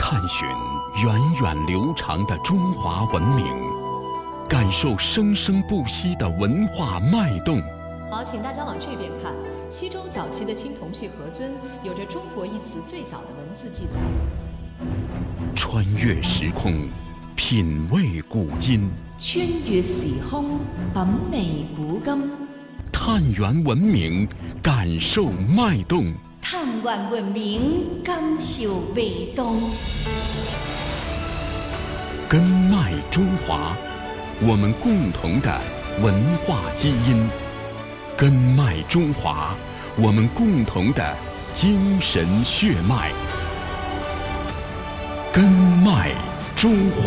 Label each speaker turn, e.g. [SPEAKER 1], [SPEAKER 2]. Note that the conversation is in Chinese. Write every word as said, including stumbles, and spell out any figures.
[SPEAKER 1] 探寻源远流长的中华文明，感受生生不息的文化脉动。
[SPEAKER 2] 好，请大家往这边看。西周早期的青铜器盒尊有着“中国”一词最早的文字记载。
[SPEAKER 1] 穿越时空，品味古今；
[SPEAKER 3] 穿越时空，品味古今。
[SPEAKER 1] 探源文明，感受脉动。
[SPEAKER 4] 探源文明，感受脉动。
[SPEAKER 1] 根脉中华，我们共同的文化基因。根脉中华，我们共同的精神血脉。根脉中华。